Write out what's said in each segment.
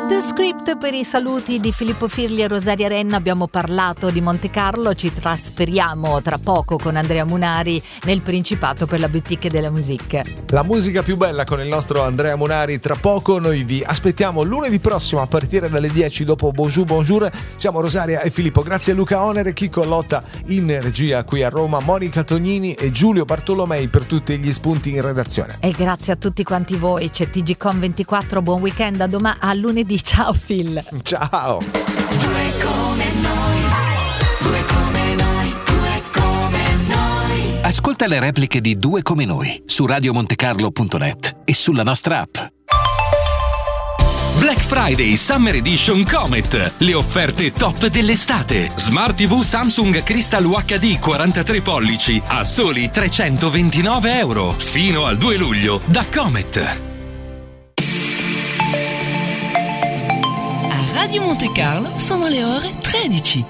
The Script per i saluti di Filippo Firli e Rosaria Renna. Abbiamo parlato di Monte Carlo, ci trasferiamo tra poco con Andrea Munari nel Principato per la Boutique de la Musique. La musica più bella con il nostro Andrea Munari tra poco. Noi vi aspettiamo lunedì prossimo a partire dalle 10 dopo Bonjour. Siamo Rosaria e Filippo, grazie a Luca Oner e Chicco Lotta in regia qui a Roma, Monica Tognini e Giulio Bartolomei per tutti gli spunti in redazione. E grazie a tutti quanti voi, c'è TGcom 24, buon weekend, a lunedì. Ciao Phil. Ciao. Due come noi, due come noi, due come noi. Ascolta le repliche di Due come noi su radiomontecarlo.net e sulla nostra app. Black Friday Summer Edition Comet. Le offerte top dell'estate. Smart TV Samsung Crystal UHD 43 pollici a soli €329 fino al 2 luglio da Comet. Radio Monte Carlo sono le ore 13.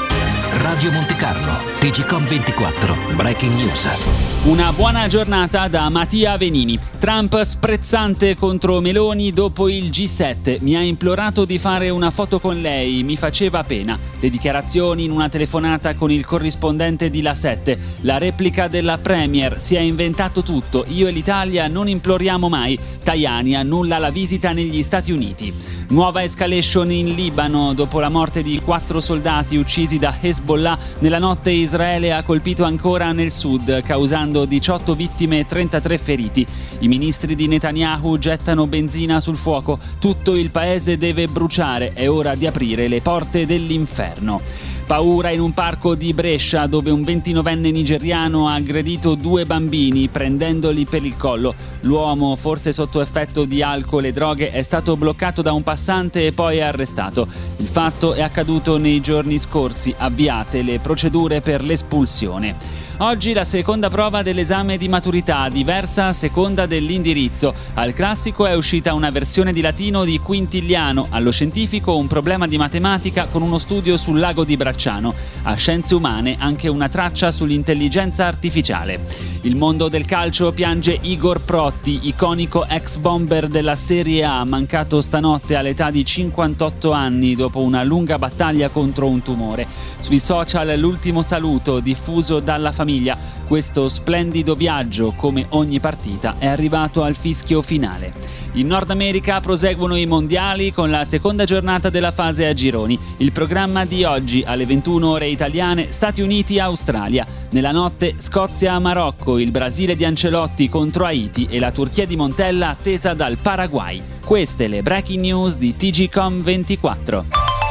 Radio Monte Carlo, TGcom 24, Breaking News. Una buona giornata da Mattia Venini. Trump sprezzante contro Meloni dopo il G7. Mi ha implorato di fare una foto con lei, mi faceva pena. Le dichiarazioni in una telefonata con il corrispondente di La 7. La replica della Premier, si è inventato tutto, io e l'Italia non imploriamo mai. Tajani annulla la visita negli Stati Uniti. Nuova escalation in Libano dopo la morte di 4 soldati uccisi da Hezbollah. Nella notte Israele ha colpito ancora nel sud, causando 18 vittime e 33 feriti. I ministri di Netanyahu gettano benzina sul fuoco. Tutto il paese deve bruciare, è ora di aprire le porte dell'inferno. Paura in un parco di Brescia dove un 29enne nigeriano ha aggredito 2 bambini prendendoli per il collo. L'uomo, forse sotto effetto di alcol e droghe, è stato bloccato da un passante e poi arrestato. Il fatto è accaduto nei giorni scorsi, avviate le procedure per l'espulsione. Oggi la seconda prova dell'esame di maturità, diversa a seconda dell'indirizzo. Al classico è uscita una versione di latino di Quintiliano, allo scientifico un problema di matematica con uno studio sul lago di Bracciano. A scienze umane anche una traccia sull'intelligenza artificiale. Il mondo del calcio piange Igor Protti, iconico ex bomber della Serie A, mancato stanotte all'età di 58 anni dopo una lunga battaglia contro un tumore. Sui social l'ultimo saluto diffuso dalla famiglia. Questo splendido viaggio, come ogni partita, è arrivato al fischio finale. In Nord America proseguono i mondiali con la seconda giornata della fase a gironi. Il programma di oggi alle 21 ore italiane, Stati Uniti-Australia. Nella notte Scozia-Marocco, il Brasile di Ancelotti contro Haiti e la Turchia di Montella attesa dal Paraguay. Queste le breaking news di TGcom 24.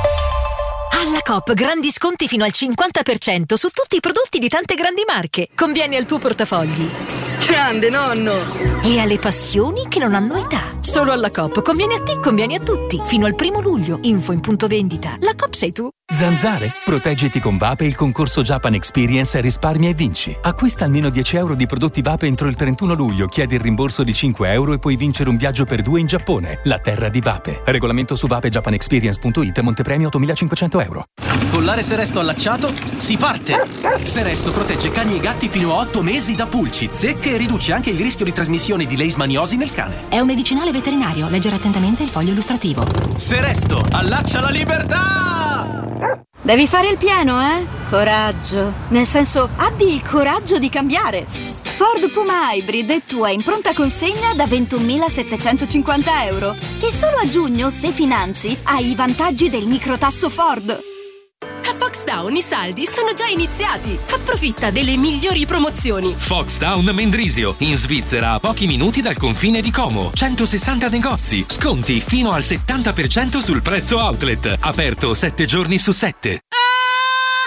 Alla Coop grandi sconti fino al 50% su tutti i prodotti di tante grandi marche. Conviene al tuo portafogli. Grande nonno! E alle passioni che non hanno età. Solo alla Coop conviene a te, conviene a tutti. Fino al 1 luglio. Info in punto vendita. La Coop sei tu. Zanzare? Proteggiti con Vape il concorso Japan Experience Risparmia e vinci. Acquista almeno €10 di prodotti Vape entro il 31 luglio, chiedi il rimborso di €5 e puoi vincere un viaggio per 2 in Giappone, la terra di Vape. Regolamento su vapejapanexperience.it, montepremio €8.500. Collare Seresto allacciato, si parte! Seresto protegge cani e gatti fino a 8 mesi da pulci, zecche e riduce anche il rischio di trasmissione di leishmaniosi nel cane. È un medicinale veterinario, leggere attentamente il foglio illustrativo. Seresto, allaccia la libertà! Devi fare il pieno, eh? Coraggio. Nel senso, abbi il coraggio di cambiare. Ford Puma Hybrid è tua in pronta consegna da €21.750. E solo a giugno, se finanzi, hai i vantaggi del microtasso Ford. A Foxtown i saldi sono già iniziati. Approfitta delle migliori promozioni. Foxtown Mendrisio, in Svizzera a pochi minuti dal confine di Como. 160 negozi, sconti fino al 70% sul prezzo outlet. Aperto 7 giorni su 7.